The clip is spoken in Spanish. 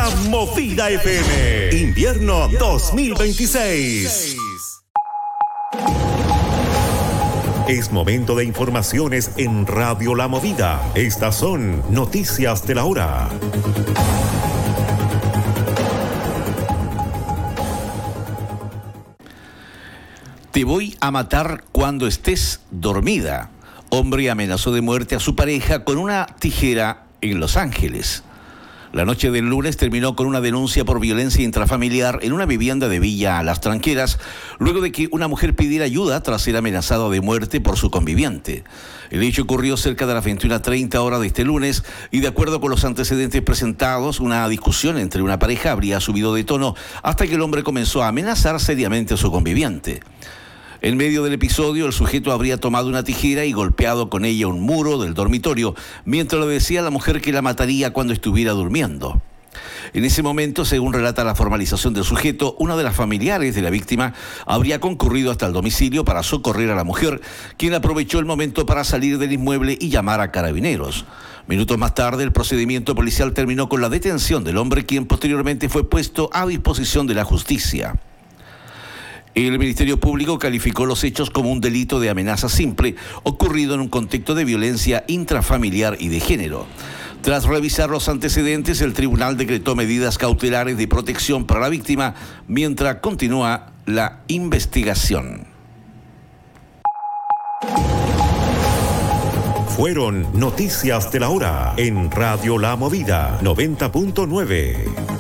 La Movida FM. Invierno 2026. Es momento de informaciones en Radio La Movida. Estas son noticias de la hora. Te voy a matar cuando estés dormida. Hombre amenazó de muerte a su pareja con una tijera en Los Ángeles. La noche del lunes terminó con una denuncia por violencia intrafamiliar en una vivienda de Villa Las Tranqueras, luego de que una mujer pidiera ayuda tras ser amenazada de muerte por su conviviente. El hecho ocurrió cerca de las 21:30 horas de este lunes y, de acuerdo con los antecedentes presentados, una discusión entre una pareja habría subido de tono hasta que el hombre comenzó a amenazar seriamente a su conviviente. En medio del episodio, el sujeto habría tomado una tijera y golpeado con ella un muro del dormitorio, mientras le decía a la mujer que la mataría cuando estuviera durmiendo. En ese momento, según relata la formalización del sujeto, una de las familiares de la víctima habría concurrido hasta el domicilio para socorrer a la mujer, quien aprovechó el momento para salir del inmueble y llamar a carabineros. Minutos más tarde, el procedimiento policial terminó con la detención del hombre, quien posteriormente fue puesto a disposición de la justicia. El Ministerio Público calificó los hechos como un delito de amenaza simple ocurrido en un contexto de violencia intrafamiliar y de género. Tras revisar los antecedentes, el tribunal decretó medidas cautelares de protección para la víctima mientras continúa la investigación. Fueron noticias de la hora en Radio La Movida 90.9.